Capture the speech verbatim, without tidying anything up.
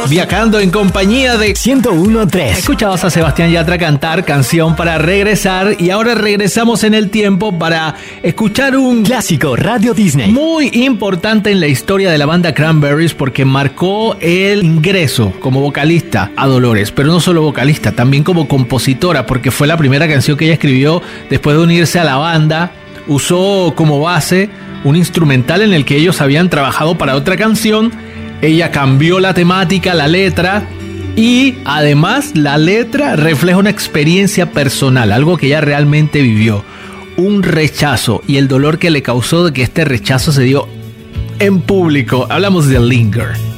viajando en compañía de ciento uno punto tres. Escuchabas a Sebastián Yatra cantar Canción para Regresar, y ahora regresamos en el tiempo para escuchar un clásico Radio Disney muy importante en la historia de la banda Cranberries, porque marcó el ingreso como vocalista a Dolores, pero no solo vocalista, también como compositora, porque fue la primera canción que ella escribió después de unirse a la banda. Usó como base un instrumental en el que ellos habían trabajado para otra canción. Ella cambió la temática, la letra, y además la letra refleja una experiencia personal, algo que ella realmente vivió, un rechazo y el dolor que le causó de que este rechazo se dio en público. Hablamos de Linger.